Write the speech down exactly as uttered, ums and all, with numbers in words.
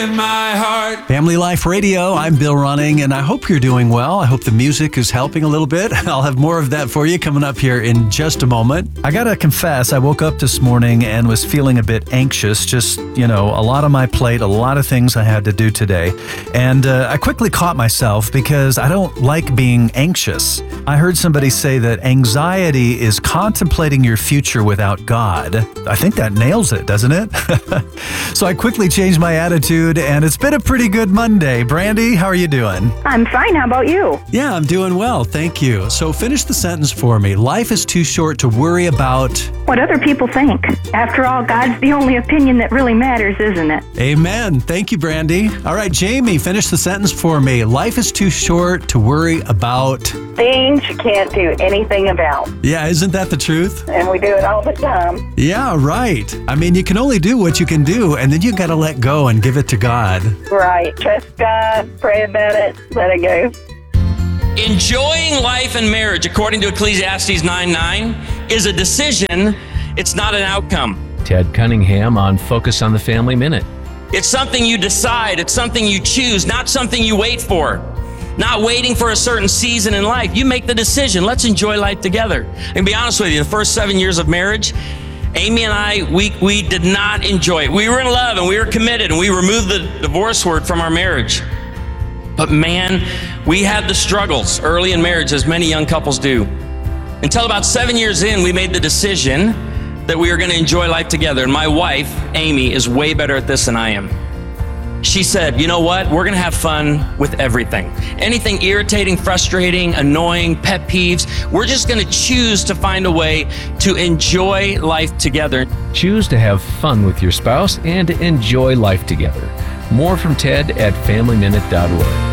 In my heart. Family Life Radio, I'm Bill Running, and I hope you're doing well. I hope the music is helping a little bit. I'll have more of that for you coming up here in just a moment. I gotta confess, I woke up this morning and was feeling a bit anxious. Just, you know, a lot on my plate, a lot of things I had to do today. And uh, I quickly caught myself because I don't like being anxious. I heard somebody say that anxiety is contemplating your future without God. I think that nails it, doesn't it? So I quickly changed my attitude, and it's been a pretty good Monday. Brandy, how are you doing? I'm fine. How about you? Yeah, I'm doing well. Thank you. So finish the sentence for me. Life is too short to worry about what other people think. After all, God's the only opinion that really matters, isn't it? Amen. Thank you, Brandy. All right, Jamie, finish the sentence for me. Life is too short to worry about things you can't do anything about. Yeah, isn't that the truth? And we do it all the time. Yeah, right. I mean, you can only do what you can do, and then you got to let go and give it to God. Right. Trust God, pray about it, let it go. Enjoying life and marriage, according to Ecclesiastes nine nine, is a decision. It's not an outcome. Ted Cunningham on Focus on the Family Minute. It's something you decide. It's something you choose, not something you wait for. Not waiting for a certain season in life. You make the decision. Let's enjoy life together. And be honest with you, the first seven years of marriage, Amy and I, we, we did not enjoy it. We were in love and we were committed and we removed the divorce word from our marriage. But man, we had the struggles early in marriage, as many young couples do. Until about seven years in, we made the decision that we were going to enjoy life together. And my wife, Amy, is way better at this than I am. She said, you know what? We're going to have fun with everything. Anything irritating, frustrating, annoying, pet peeves, we're just going to choose to find a way to enjoy life together. Choose to have fun with your spouse and enjoy life together. More from Ted at family minute dot org.